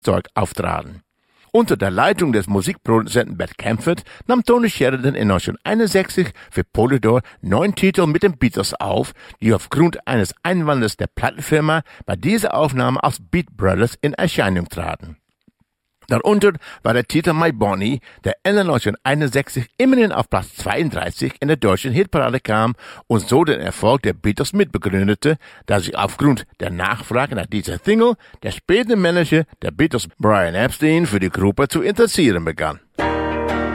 Zeug auftraten. Unter der Leitung des Musikproduzenten Bert Kaempfert nahm Tony Sheridan in 1961 für Polydor 9 Titel mit den Beatles auf, die aufgrund eines Einwandes der Plattenfirma bei dieser Aufnahme als Beat Brothers in Erscheinung traten. Darunter war der Titel My Bonnie, der Ende 1961 immerhin auf Platz 32 in der deutschen Hitparade kam und so den Erfolg der Beatles mitbegründete, da sich aufgrund der Nachfrage nach dieser Single der spätere Manager der Beatles Brian Epstein für die Gruppe zu interessieren begann.